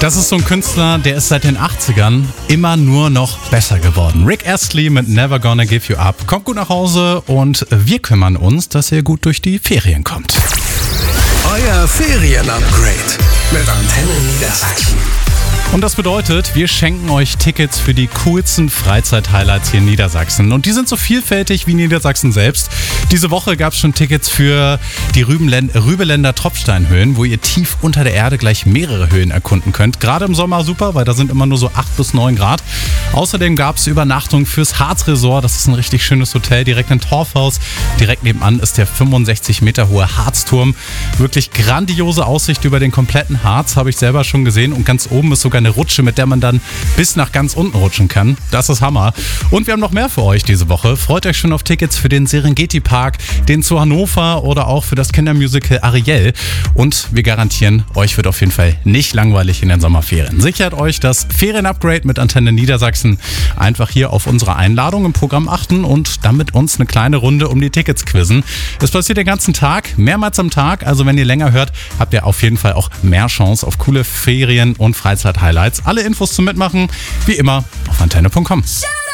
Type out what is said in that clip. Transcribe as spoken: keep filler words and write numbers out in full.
Das ist so ein Künstler, der ist seit den achtzigern immer nur noch besser geworden. Rick Astley mit Never Gonna Give You Up. Kommt gut nach Hause und wir kümmern uns, dass ihr gut durch die Ferien kommt. Euer Ferien-Upgrade mit Antenne Niedersachsen. Und das bedeutet, wir schenken euch Tickets für die coolsten Freizeit-Highlights hier in Niedersachsen. Und die sind so vielfältig wie Niedersachsen selbst. Diese Woche gab es schon Tickets für die Rübenlen- Rübeländer Tropfsteinhöhlen, wo ihr tief unter der Erde gleich mehrere Höhen erkunden könnt. Gerade im Sommer super, weil da sind immer nur so acht bis neun Grad. Außerdem gab es Übernachtung fürs Harz-Resort. Das ist ein richtig schönes Hotel direkt in Torfhaus. Direkt nebenan ist der fünfundsechzig Meter hohe Harzturm. Wirklich grandiose Aussicht über den kompletten Harz, habe ich selber schon gesehen. Und ganz oben ist sogar eine Rutsche, mit der man dann bis nach ganz unten rutschen kann. Das ist Hammer. Und wir haben noch mehr für euch diese Woche. Freut euch schon auf Tickets für den Serengeti Park, den zu Hannover oder auch für das Kindermusical Ariel. Und wir garantieren, euch wird auf jeden Fall nicht langweilig in den Sommerferien. Sichert euch das Ferien-Upgrade mit Antenne Niedersachsen. Einfach hier auf unsere Einladung im Programm achten und dann mit uns eine kleine Runde um die Tickets quizzen. Das passiert den ganzen Tag, mehrmals am Tag. Also wenn ihr länger hört, habt ihr auf jeden Fall auch mehr Chance auf coole Ferien- und Freizeit-Highlights. Alle Infos zum Mitmachen, wie immer, auf antenne punkt com.